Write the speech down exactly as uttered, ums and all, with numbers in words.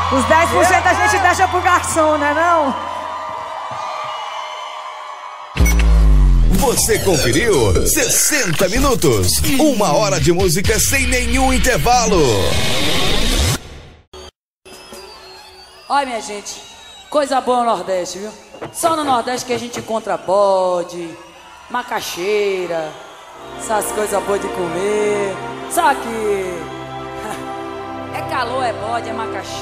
Os dez por cento a gente deixa pro garçom, né não? Você conferiu sessenta minutos, uma hora de música sem nenhum intervalo. Olha, minha gente, coisa boa no Nordeste, viu? Só no Nordeste que a gente encontra bode, macaxeira, essas coisas boas de comer. Só que é calor, é bode, é macaxeira.